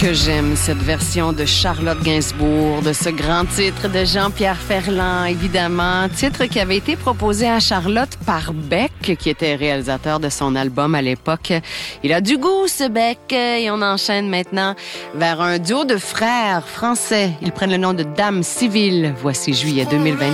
que j'aime cette version de Charlotte Gainsbourg, de ce grand titre de Jean-Pierre Ferland, évidemment. Titre qui avait été proposé à Charlotte par Beck, qui était réalisateur de son album à l'époque. Il a du goût, ce Beck, et on enchaîne maintenant vers un duo de frères français. Ils prennent le nom de Dame Civile. Voici juillet 2024.